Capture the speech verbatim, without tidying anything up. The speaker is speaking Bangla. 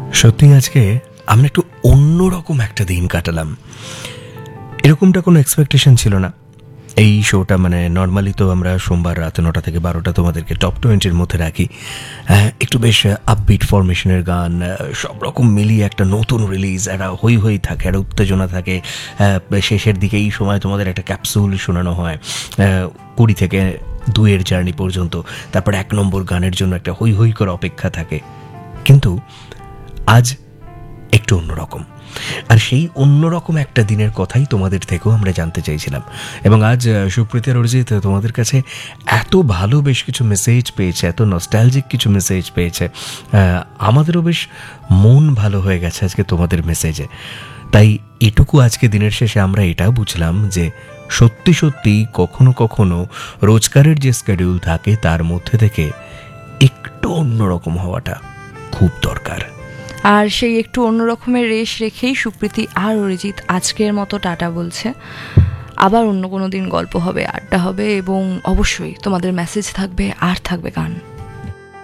সত্যি আজকে আমরা একটু অন্যরকম একটা দিন কাটালাম। এরকমটা কোনো এক্সপেকটেশন ছিল না। এই শোটা মানে নর্মালি তো আমরা সোমবার রাত নটা থেকে বারোটা তোমাদেরকে টপ টোয়েন্টির মধ্যে রাখি। একটু বেশ আপবিট ফরমেশনের গান, সব রকম মিলিয়ে একটা নতুন রিলিজ, একটা হই হই থাকে, একটা উত্তেজনা থাকে। শেষের দিকে এই সময় তোমাদের একটা ক্যাপসুল শোনানো হয় কুড়ি থেকে দুইয়ের জার্নি পর্যন্ত। তারপর এক নম্বর গানের জন্য একটা হই হই করে অপেক্ষা থাকে। কিন্তু আজ একটু অন্যরকম, আর সেই অন্যরকম একটা দিনের কথাই তোমাদের থেকেও আমরা জানতে চাইছিলাম। এবং আজ সুপ্রীতি আর অরিজিৎ তোমাদের কাছে এত ভালো বেশ কিছু মেসেজ পেয়েছে, এত নস্টালজিক কিছু মেসেজ পেয়েছে, আমাদেরও বেশ মন ভালো হয়ে গেছে আজকে তোমাদের মেসেজে। তাই এটুকু আজকে দিনের শেষে আমরা এটাও বুঝলাম যে সত্যি সত্যি কখনো কখনো রোজগারের যে স্কেডিউল থাকে তার মধ্যে থেকে একটু অন্যরকম হওয়াটা খুব দরকার। আর সেই একটু অন্যরকমের রেশ রেখেই সুপ্রীতি আর অরিজিৎ আজকের মতো টাটা বলছে। আবার অন্য কোনো দিন গল্প হবে, আড্ডা হবে, এবং অবশ্যই তোমাদের মেসেজ থাকবে আর থাকবে গান।